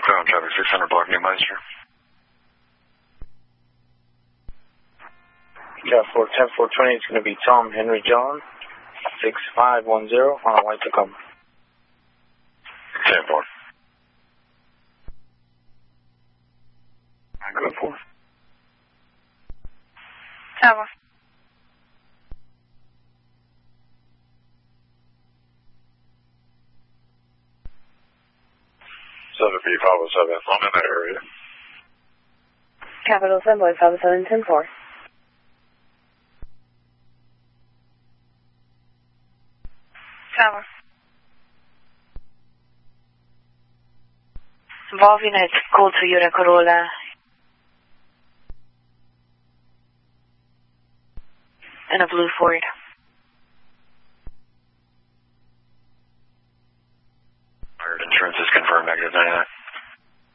Ground traffic 600 block Newmeister. Yeah, for 10420, it's going to be Tom Henry John, 6510 on a white Tacoma. 10-4. Go for. Tower. Southern B507, I'm in that area. Capital Sunboy 57 10-4. Tower. Involve United code to Toyota Corolla. And a blue Ford. Insurance is confirmed, -99.